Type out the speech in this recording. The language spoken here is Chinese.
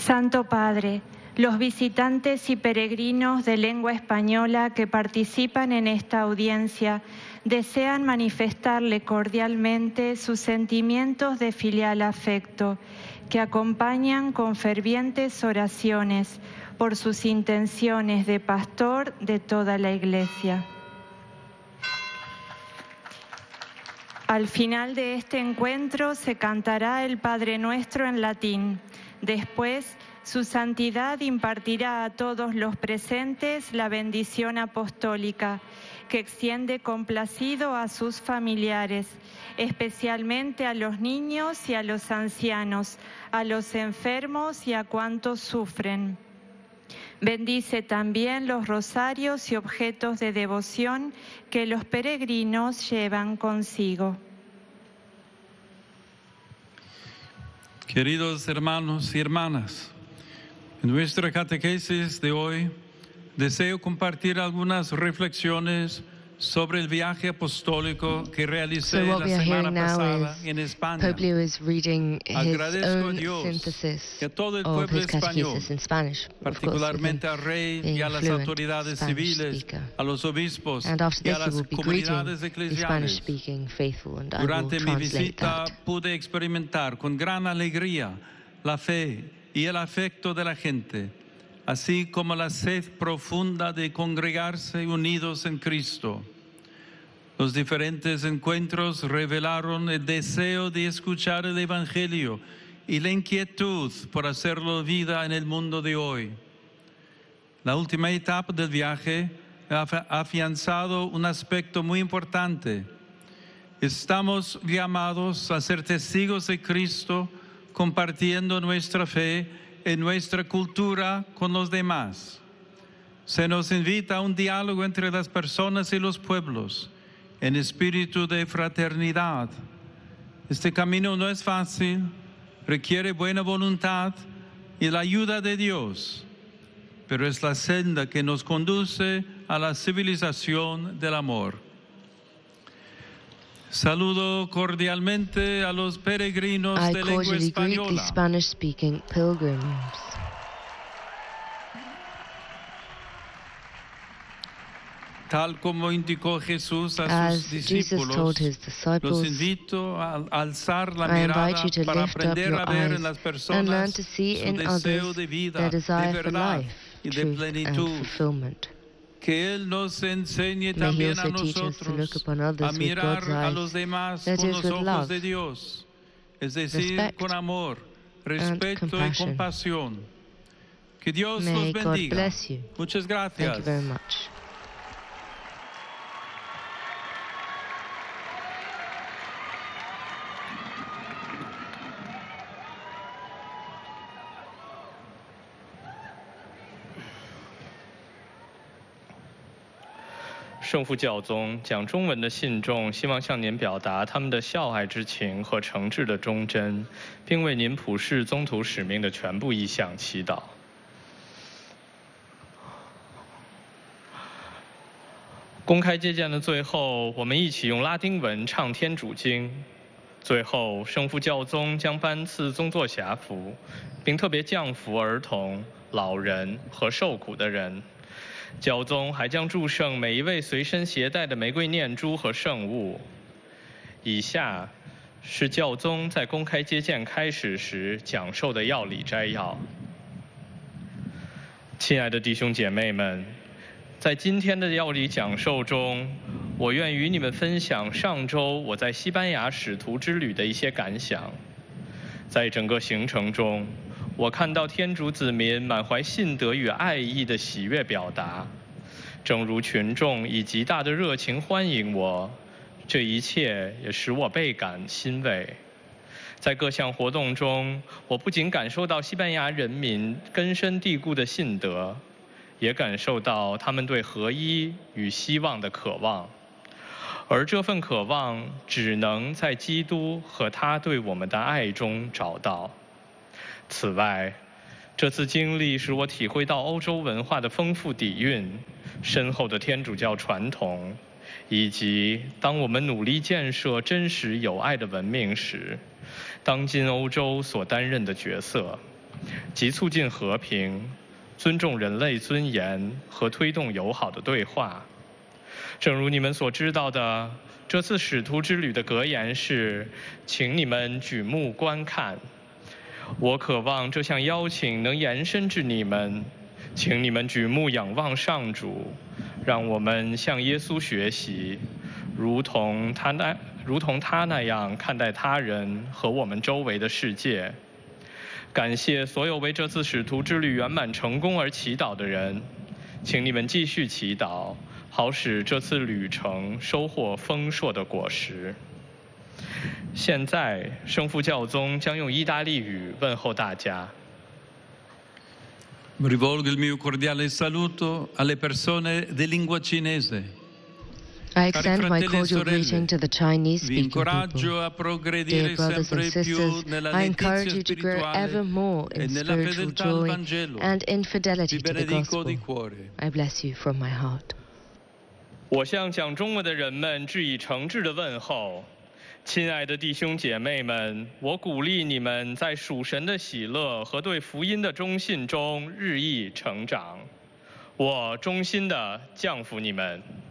Santo Padre, los visitantes y peregrinos de lengua española que participan en esta audiencia desean manifestarle cordialmente sus sentimientos de filial afecto, que acompañan con fervientes oraciones por sus intenciones de pastor de toda la Iglesia. Al final de este encuentro se cantará el Padre Nuestro en latín. Después, Su Santidad impartirá a todos los presentes la bendición apostólica, que extiende complacido a sus familiares, especialmente a los niños y a los ancianos, a los enfermos y a cuantos sufren. Bendice también los rosarios y objetos de devoción que los peregrinos llevan consigo. Queridos hermanos y hermanas, en nuestra catequesis de hoy deseo compartir algunas reflexiones sobre el viaje apostólico que realicé la semana pasada en España. Pope Leo is reading his Agradezco a own Dios synthesis y a todo el of pueblo his español, catechesis in Spanish, of course, with him particularmente al rey y being a las fluent autoridades Spanish civiles, speaker. a los obispos And after y a this, he las will be greeting comunidades the eclesiales. Spanish-speaking faithful, and I will Durante mi translate visita that. pude experimentar con gran alegría la fe y el afecto de la gente, así como la sed profunda de congregarse unidos en Cristo. Los diferentes encuentros revelaron el deseo de escuchar el Evangelio y la inquietud por hacerlo vida en el mundo de hoy. La última etapa del viaje ha afianzado un aspecto muy importante. Estamos llamados a ser testigos de Cristo, compartiendo nuestra fe en nuestra cultura con los demás. Se nos invita a un diálogo entre las personas y los pueblos, en espíritu de fraternidad. Este camino no es fácil, requiere buena voluntad y la ayuda de Dios, pero es la senda que nos conduce a la civilización del amor. Saludo cordialmente a los peregrinos I de lengua cordially greet the española. Spanish-speaking pilgrims. Tal como indicó Jesús a As sus Jesus told discípulos, his los disciples, invito a alzar la I mirada invite you to para lift up aprender your a ver en eyes las and learn personas to see su in deseo others de vida, their de desire for verdad life, y de truth, and plenitud. fulfillment. Que Él nos enseñe May He también a also teach us to look nosotros upon others a with mirar God's a eyes, los demás that con is, los with ojos love, de Dios, es decir, respect, con amor, respeto y compassion. compasión. Que Dios los May God bendiga. bless you. Muchas Thank gracias. you very much. "圣父教宗讲中文的信众希望向您表达他们的孝爱之情和诚挚的忠贞，并为您普世宗徒使命的全部意向祈祷。公开接见的最后，我们一起用拉丁文唱天主经。最后，圣父教宗将颁赐宗座辖服，并特别降服儿童、老人和受苦的人。教宗还将祝圣每一位随身携带的玫瑰念珠和圣物。以下是教宗在公开接见开始时讲授的要理摘要。亲爱的弟兄姐妹们，在今天的要理讲授中，我愿与你们分享上周我在西班牙使徒之旅的一些感想。在整个行程中，我看到天主子民满怀信德与爱意的喜悦表达，正如群众以极大的热情欢迎我，这一切也使我倍感欣慰。在各项活动中，我不仅感受到西班牙人民根深蒂固的信德，也感受到他们对合一与希望的渴望，而这份渴望只能在基督和他对我们的爱中找到。此外，这次经历使我体会到欧洲文化的丰富底蕴、深厚的天主教传统，以及当我们努力建设真实有爱的文明时，当今欧洲所担任的角色。 即促进和平、尊重人类尊严和推动友好的对话。正如你们所知道的，这次使徒之旅的格言是：请你们举目观看。我渴望这项邀请能延伸至你们，请你们举目仰望上主，让我们向耶稣学习，如同他那样看待他人和我们周围的世界。感谢所有为这次使徒之旅圆满成功而祈祷的人，请你们继续祈祷，好使这次旅程收获丰硕的果实。现在，圣父教宗将用意大利语问候大家。 Rivolgo il mio cordiale saluto alle persone di lingua cinese. I extend my cordial greeting to the Chinese-speaking people. Dear brothers and sisters, I encourage you to grow ever more in spiritual joy and in fidelity to the gospel. I bless you from my heart. 我向讲中文的人们致以诚挚的问候。亲爱的弟兄姐妹们，我鼓励你们在属神的喜乐和对福音的忠信中日益成长。我衷心地降服你们。